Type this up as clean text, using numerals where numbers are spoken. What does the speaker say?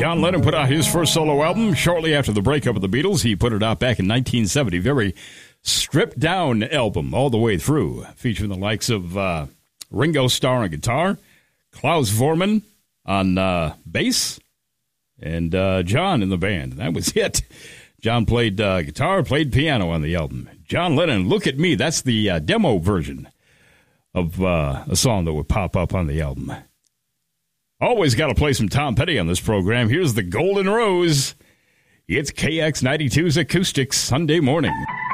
John Lennon put out his first solo album shortly after the breakup of the Beatles. He put it out back in 1970. Very stripped-down album all the way through, featuring the likes of Ringo Starr on guitar, Klaus Voormann on bass, and John in the band. That was it. John played guitar, played piano on the album. John Lennon, Look at Me. That's the demo version of a song that would pop up on the album. Always got to play some Tom Petty on this program. Here's the Golden Rose. It's KX92's Acoustics Sunday morning.